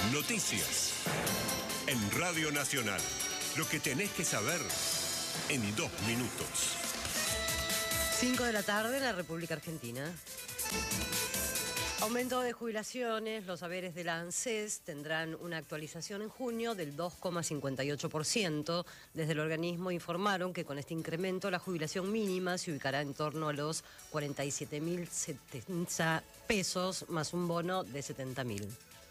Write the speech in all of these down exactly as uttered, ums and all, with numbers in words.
Noticias. En Radio Nacional. Lo que tenés que saber en dos minutos. cinco de la tarde en la República Argentina. Aumento de jubilaciones. Los haberes de la ANSES tendrán una actualización en junio del dos coma cincuenta y ocho por ciento. Desde el organismo informaron que con este incremento la jubilación mínima se ubicará en torno a los cuarenta y siete mil setenta pesos más un bono de setenta mil.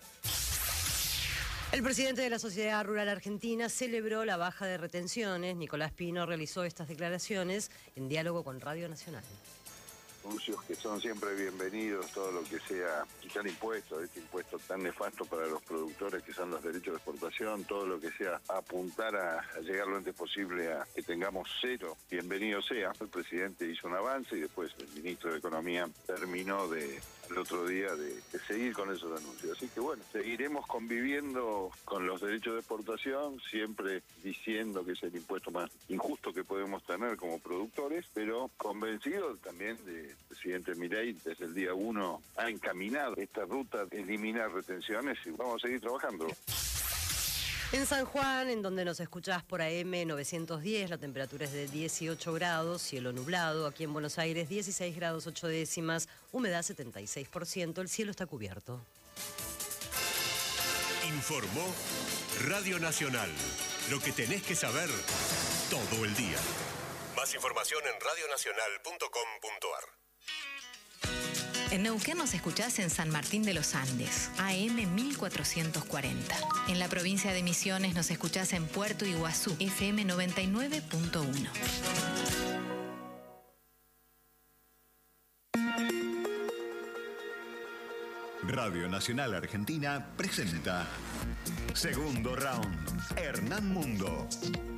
El presidente de la Sociedad Rural Argentina celebró la baja de retenciones. Nicolás Pino realizó estas declaraciones en diálogo con Radio Nacional. Anuncios que son siempre bienvenidos, todo lo que sea quitar impuestos, este impuesto tan nefasto para los productores que son los derechos de exportación, todo lo que sea apuntar a, a llegar lo antes posible a que tengamos cero, bienvenido sea. El presidente hizo un avance y después el ministro de Economía terminó de, el otro día de, de seguir con esos anuncios. Así que bueno, seguiremos conviviendo con los derechos de exportación, siempre diciendo que es el impuesto más injusto que podemos tener como productores, pero convencido también de el presidente Milei desde el día uno ha encaminado esta ruta de eliminar retenciones y vamos a seguir trabajando. En San Juan, en donde nos escuchás por A M novecientos diez, la temperatura es de dieciocho grados, cielo nublado. Aquí en Buenos Aires, dieciséis grados ocho décimas, humedad setenta y seis por ciento, el cielo está cubierto. Informó Radio Nacional. Lo que tenés que saber todo el día. Más información en radio nacional punto com punto ar. En Neuquén nos escuchás en San Martín de los Andes, A M mil cuatrocientos cuarenta. En la provincia de Misiones nos escuchás en Puerto Iguazú, F M noventa y nueve punto uno. Radio Nacional Argentina presenta Segundo Round, Hernán Mundo.